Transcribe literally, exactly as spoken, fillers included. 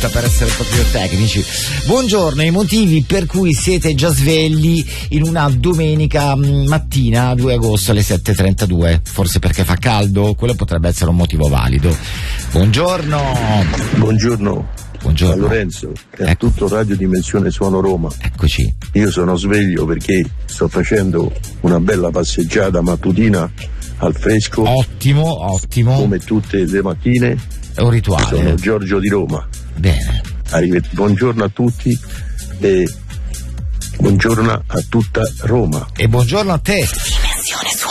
brutta per essere proprio tecnici. Buongiorno, i motivi per cui siete già svegli in una domenica mattina due agosto alle sette e trentadue, forse perché fa caldo, quello potrebbe essere un motivo valido. Buongiorno. Buongiorno. Buongiorno. A Lorenzo e a ecco. tutto Radio Dimensione Suono Roma. Eccoci. Io sono sveglio perché sto facendo una bella passeggiata mattutina al fresco. Ottimo, ottimo. Come tutte le mattine. È un rituale. Sono Giorgio di Roma. Bene. Arrivederci. Buongiorno a tutti e buongiorno a tutta Roma. E buongiorno a te. Dimensione Suono